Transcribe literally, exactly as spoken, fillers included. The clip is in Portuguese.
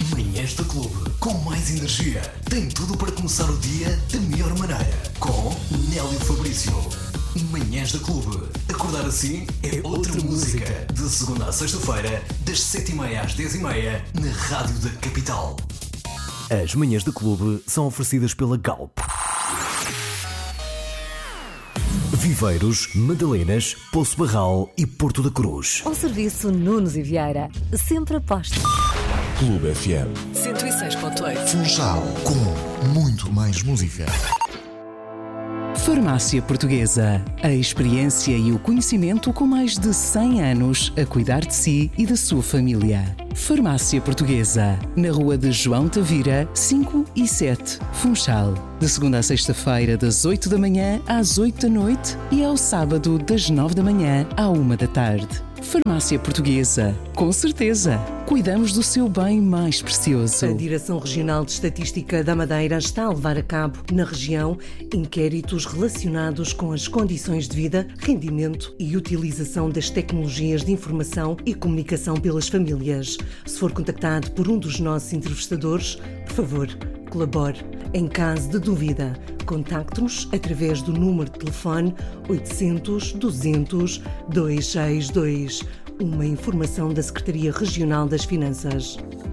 Manhãs da Clube, com mais energia. Tem tudo para começar o dia da melhor maneira. Com Nélio Fabrício. Manhãs da Clube. Acordar assim é outra, outra música. música. De segunda à sexta-feira, das sete e meia às dez e meia, na Rádio da Capital. As Manhãs da Clube são oferecidas pela Galp. Viveiros, Madalenas, Poço Barral e Porto da Cruz. Ao serviço Nunes e Vieira. Sempre aposto. Clube F M cento e seis ponto oito. Funchal, com muito mais música. Farmácia Portuguesa. A experiência e o conhecimento com mais de cem anos a cuidar de si e da sua família. Farmácia Portuguesa. Na rua de João Tavira, cinco e sete, Funchal. De segunda a sexta-feira, das oito da manhã às oito da noite e ao sábado, das nove da manhã à uma da tarde. Farmácia Portuguesa. Com certeza, cuidamos do seu bem mais precioso. A Direção Regional de Estatística da Madeira está a levar a cabo, na região, inquéritos relacionados com as condições de vida, rendimento e utilização das tecnologias de informação e comunicação pelas famílias. Se for contactado por um dos nossos entrevistadores, por favor, colabore. Em caso de dúvida, contacte-nos através do número de telefone oitocentos, duzentos, duzentos e sessenta e dois. Uma informação da Secretaria Regional das Finanças.